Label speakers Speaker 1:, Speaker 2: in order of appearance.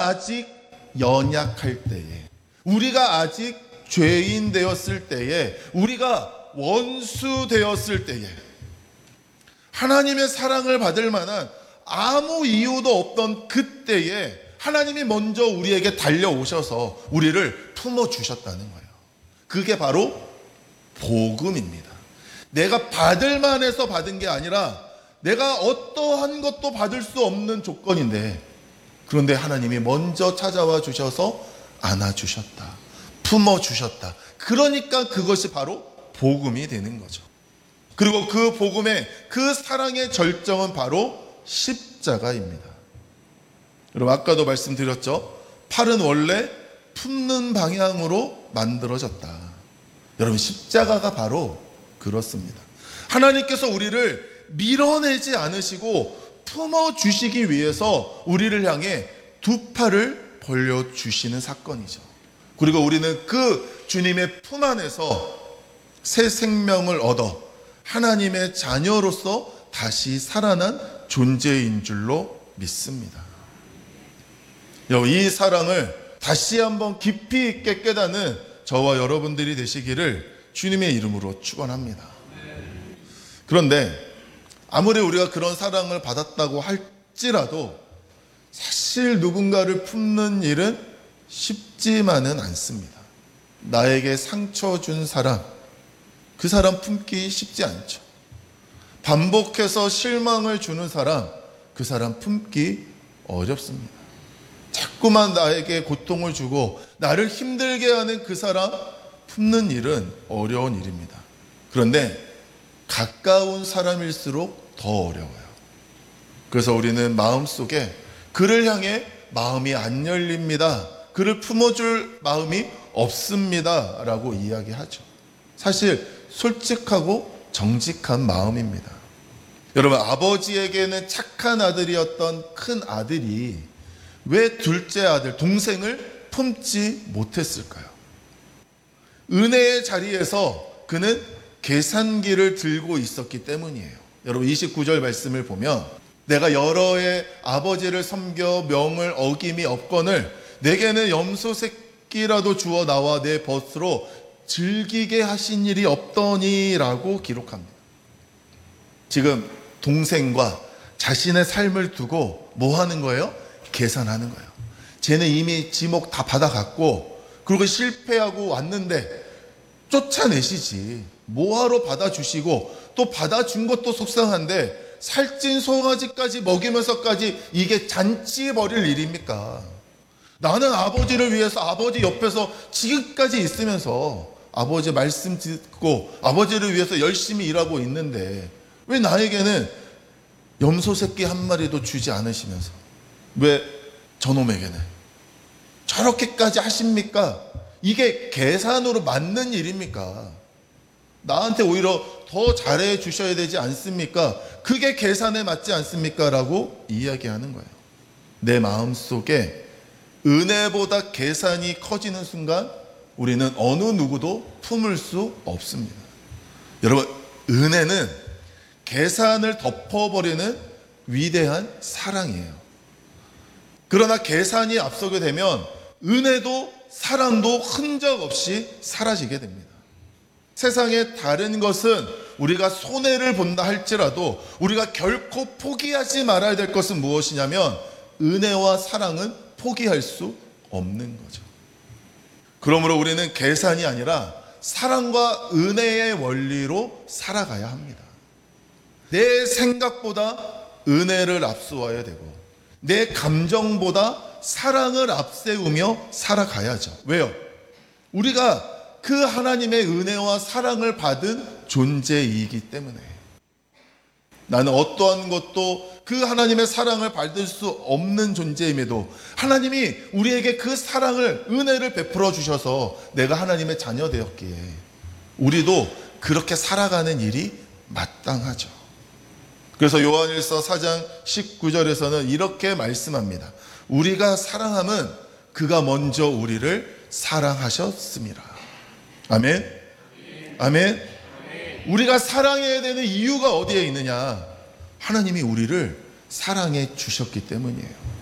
Speaker 1: 우리가 아직 연약할 때에, 우리가 아직 죄인 되었을 때에, 우리가 원수 되었을 때에 하나님의 사랑을 받을 만한 아무 이유도 없던 그때에 하나님이 먼저 우리에게 달려오셔서 우리를 품어주셨다는 거예요. 그게 바로 복음입니다. 내가 받을 만해서 받은 게 아니라 내가 어떠한 것도 받을 수 없는 조건인데, 그런데 하나님이 먼저 찾아와 주셔서 안아주셨다, 품어주셨다. 그러니까 그것이 바로 복음이 되는 거죠. 그리고 그 복음의 그 사랑의 절정은 바로 십자가입니다. 여러분, 아까도 말씀드렸죠. 팔은 원래 품는 방향으로 만들어졌다. 여러분, 십자가가 바로 그렇습니다. 하나님께서 우리를 밀어내지 않으시고 품어주시기 위해서 우리를 향해 두 팔을 벌려주시는 사건이죠. 그리고 우리는 그 주님의 품 안에서 새 생명을 얻어 하나님의 자녀로서 다시 살아난 존재인 줄로 믿습니다. 이 사랑을 다시 한번 깊이 있게 깨닫는 저와 여러분들이 되시기를 주님의 이름으로 축원합니다. 그런데 아무리 우리가 그런 사랑을 받았다고 할지라도 사실 누군가를 품는 일은 쉽지만은 않습니다. 나에게 상처 준 사람, 그 사람 품기 쉽지 않죠. 반복해서 실망을 주는 사람, 그 사람 품기 어렵습니다. 자꾸만 나에게 고통을 주고 나를 힘들게 하는 그 사람 품는 일은 어려운 일입니다. 그런데 가까운 사람일수록 더 어려워요. 그래서 우리는 마음속에 그를 향해 마음이 안 열립니다, 그를 품어줄 마음이 없습니다 라고 이야기하죠. 사실 솔직하고 정직한 마음입니다. 여러분, 아버지에게는 착한 아들이었던 큰 아들이 왜 둘째 아들, 동생을 품지 못했을까요? 은혜의 자리에서 그는 계산기를 들고 있었기 때문이에요. 여러분, 29절 말씀을 보면 내가 여러 해 아버지를 섬겨 명을 어김이 없거늘 내게는 염소 새끼라도 주어 나와 내 벗으로 즐기게 하신 일이 없더니 라고 기록합니다. 지금 동생과 자신의 삶을 두고 뭐 하는 거예요? 계산하는 거예요. 쟤는 이미 지목 다 받아갔고 그리고 실패하고 왔는데 쫓아내시지, 뭐하러 받아주시고 또 받아준 것도 속상한데 살찐 송아지까지 먹이면서까지 이게 잔치 벌일 일입니까? 나는 아버지를 위해서 아버지 옆에서 지금까지 있으면서 아버지 말씀 듣고 아버지를 위해서 열심히 일하고 있는데 왜 나에게는 염소 새끼 한 마리도 주지 않으시면서 왜 저놈에게는 저렇게까지 하십니까? 이게 계산으로 맞는 일입니까? 나한테 오히려 더 잘해 주셔야 되지 않습니까? 그게 계산에 맞지 않습니까? 라고 이야기하는 거예요. 내 마음속에 은혜보다 계산이 커지는 순간 우리는 어느 누구도 품을 수 없습니다. 여러분, 은혜는 계산을 덮어버리는 위대한 사랑이에요. 그러나 계산이 앞서게 되면 은혜도 사랑도 흔적 없이 사라지게 됩니다. 세상의 다른 것은 우리가 손해를 본다 할지라도 우리가 결코 포기하지 말아야 될 것은 무엇이냐면 은혜와 사랑은 포기할 수 없는 거죠. 그러므로 우리는 계산이 아니라 사랑과 은혜의 원리로 살아가야 합니다. 내 생각보다 은혜를 앞세워야 되고 내 감정보다 사랑을 앞세우며 살아가야죠. 왜요? 우리가 그 하나님의 은혜와 사랑을 받은 존재이기 때문에. 나는 어떠한 것도 그 하나님의 사랑을 받을 수 없는 존재임에도 하나님이 우리에게 그 사랑을, 은혜를 베풀어 주셔서 내가 하나님의 자녀 되었기에 우리도 그렇게 살아가는 일이 마땅하죠. 그래서 요한일서 4장 19절에서는 이렇게 말씀합니다. 우리가 사랑함은 그가 먼저 우리를 사랑하셨습니다. 아멘. 아멘. 우리가 사랑해야 되는 이유가 어디에 있느냐? 하나님이 우리를 사랑해 주셨기 때문이에요.